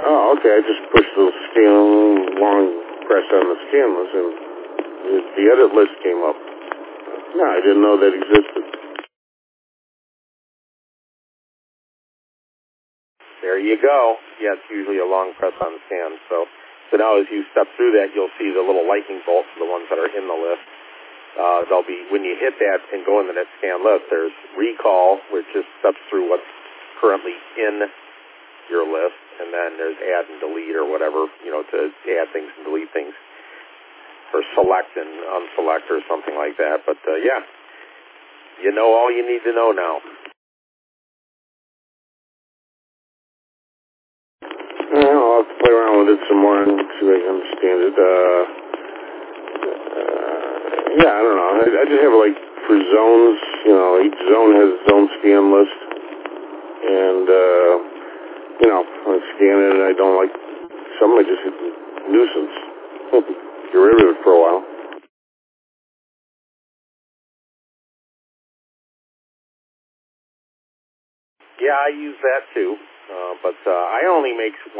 Oh, okay. I just pushed the scan, long press on the scan list, and the edit list came up. No, I didn't know that existed. There you go. Yeah, it's usually a long press on the scan. So now as you step through that, you'll see the little lightning bolts, the ones that are in the list. They'll be, when you hit that and go into that scan list, there's recall, which just steps through what's currently in your list, and then there's add and delete or whatever, to add things and delete things, or select and unselect or something like that. But yeah, you know all you need to know now. I'll have to play around with it some more and see if I can understand it. Yeah, I don't know. I just have like for zones, each zone has its own scan list, and I scan it and I don't like some. I just hit nuisance. Get rid of it for a while. Yeah, I use that too, but I only make